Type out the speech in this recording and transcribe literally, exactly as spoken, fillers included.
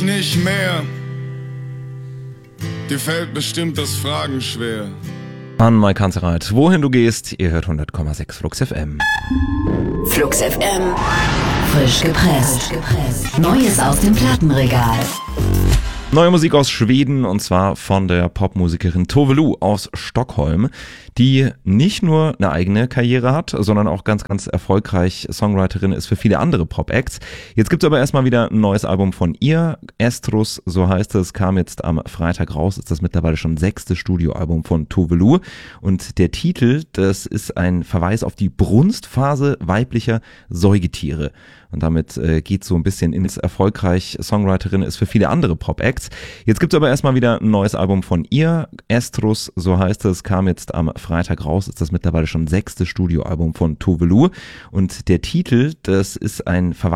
Nicht mehr. Dir fällt bestimmt das Fragen schwer. An Mike Kanzereit, wohin du gehst, ihr hört hundert Komma sechs Flux F M. Flux F M, frisch gepresst. Neues aus dem Plattenregal. Neue Musik aus Schweden, und zwar von der Popmusikerin Tove Lo aus Stockholm, die nicht nur eine eigene Karriere hat, sondern auch ganz, ganz erfolgreich Songwriterin ist für viele andere Pop-Acts. Jetzt gibt's aber erstmal wieder ein neues Album von ihr. Estrus, so heißt es, kam jetzt am Freitag raus, ist das mittlerweile schon sechste Studioalbum von Tove Lo. Und der Titel, das ist ein Verweis auf die Brunstphase weiblicher Säugetiere. Und damit äh, geht so ein bisschen ins erfolgreich Songwriterin ist für viele andere Pop-Acts. Jetzt gibt's aber erstmal wieder ein neues Album von ihr. Estrus, so heißt es, kam jetzt am Freitag raus, ist das mittlerweile schon sechste Studioalbum von Tove Lo. Und der Titel, das ist ein Verweis